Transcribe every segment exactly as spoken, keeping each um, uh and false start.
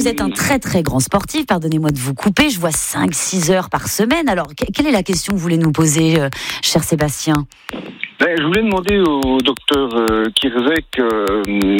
vous êtes un très très grand sportif, pardonnez-moi de vous couper, je vois cinq six heures par semaine. Alors, quelle est la question que vous voulez nous poser, euh, cher Sébastien ? Ben, je voulais demander au docteur euh, Kirvek, euh,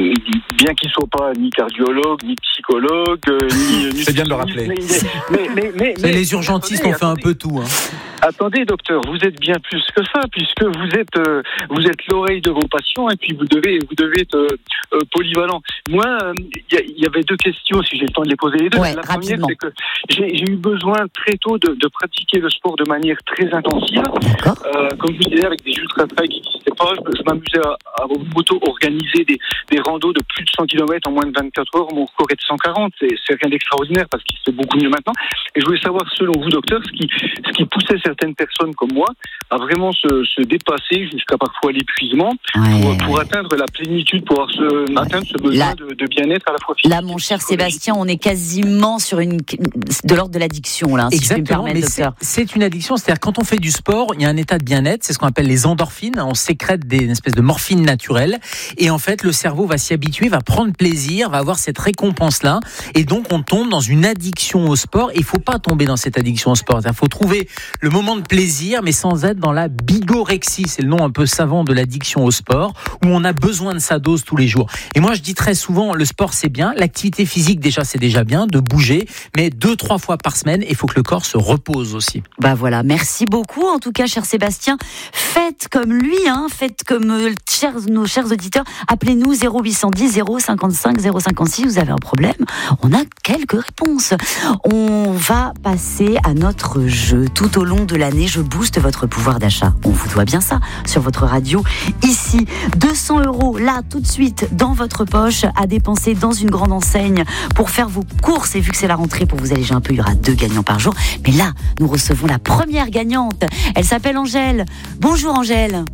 bien qu'il soit pas ni cardiologue, ni psychologue, euh, ni... C'est bien de le rappeler. Mais, mais, mais, mais, mais les urgentistes attendez, ont fait attendez. un peu tout. Hein. Attendez, docteur, vous êtes bien plus que ça, puisque vous êtes euh, vous êtes l'oreille de vos patients et puis vous devez vous devez être euh, euh, polyvalent. Moi, il euh, y, y avait deux questions, si j'ai le temps de les poser les deux. Ouais, la rapidement. première, c'est que j'ai, j'ai eu besoin très tôt de, de pratiquer le sport de manière très intensive. Euh, comme je vous disais, avec des ultra-trails qui n'existaient pas, je, je m'amusais à, à auto-organiser des, des randos de plus de cent kilomètres en moins de vingt-quatre heures. Mon record est de cent quarante. C'est, c'est rien d'extraordinaire parce qu'il se fait beaucoup mieux maintenant. Et je voulais savoir, selon vous, docteur, ce qui, ce qui poussait certaines personnes comme moi à vraiment se, se dépasser jusqu'à parfois l'épuisement ouais. pour, pour atteindre la plénitude, pour se, ouais. atteindre ce besoin là, de, de bien-être à la fois physique. Là, mon cher Sébastien, on est quasiment sur une de l'ordre de l'addiction, là, si Exactement, je puis me permettre, mais docteur. C'est, c'est une addiction, c'est-à-dire quand on fait du sport, il y a un état de bien-être, c'est ce qu'on appelle les endorphines, on sécrète des une espèce de morphine naturelle, et en fait, le cerveau va s'y habituer, va prendre plaisir, va avoir cette récompense-là, et donc on tombe dans une addiction au sport, et il ne faut pas tomber dans cette addiction au sport, il faut trouver le moment de plaisir, mais sans être dans la bigorexie, c'est le nom un peu savant de l'addiction au sport, où on a besoin de sa dose tous les jours. Et moi, je dis très souvent, le sport c'est bien, l'activité physique déjà c'est déjà bien, de bouger, mais deux, trois fois par semaine, il faut que le corps se repose aussi. Bah voilà, merci beaucoup en tout cas, cher Sébastien. Faites comme lui, hein, faites comme euh, chers, nos chers auditeurs, appelez-nous zéro huit cent dix zéro cinquante-cinq zéro cinquante-six, vous avez un problème, on a quelques réponses. On va passer à notre jeu. Tout au long de l'année, je booste votre pouvoir d'achat. On vous doit bien ça sur votre radio. Ici, deux cents euros, là, tout de suite, dans votre poche, à dépenser dans une grande enseigne pour faire vos courses. Et vu que c'est la rentrée, pour vous alléger un peu, il y aura deux gagnants par jour. Mais là, nous recevons la première gagnante. Elle s'appelle Angèle. Bonjour Angèle.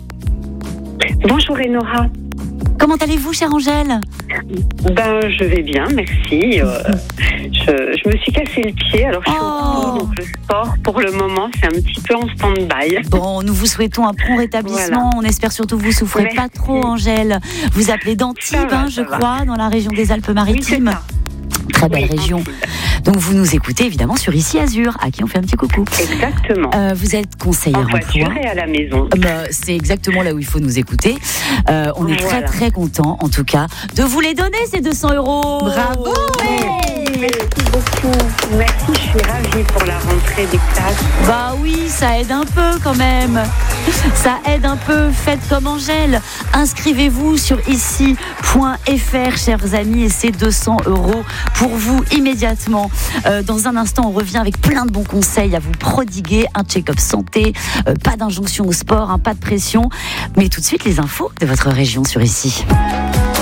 Bonjour Enora. Comment allez-vous, chère Angèle ? Ben, je vais bien, merci. Euh, je, je me suis cassé le pied, alors je suis Oh. au boulot, donc le sport, pour le moment, c'est un petit peu en stand-by. Bon, nous vous souhaitons un prompt rétablissement. Voilà. On espère surtout que vous souffrez Merci. pas trop, Angèle. Vous appelez d'Antibes, Ça va, hein, je ça va. crois, dans la région des Oui, c'est Alpes-Maritimes. ça. Très belle Oui, région. Antibes. Donc vous nous écoutez évidemment sur Ici Azur, à qui on fait un petit coucou. Exactement. Euh, vous êtes conseillère En voiture emploi. et à la maison. Bah, c'est exactement là où il faut nous écouter. Euh, on est très Voilà. très content, en tout cas, de vous les donner ces deux cents euros. Bravo. Merci beaucoup. Merci, je suis ravie pour la rentrée des classes. Bah oui, ça aide un peu quand même. Ça aide un peu. Faites comme Angèle. Inscrivez-vous sur ici point f r, chers amis, et c'est deux cents euros pour vous immédiatement. Euh, dans un instant, on revient avec plein de bons conseils à vous prodiguer. Un check-up santé, euh, pas d'injonction au sport, hein, pas de pression. Mais tout de suite, les infos de votre région sur ici.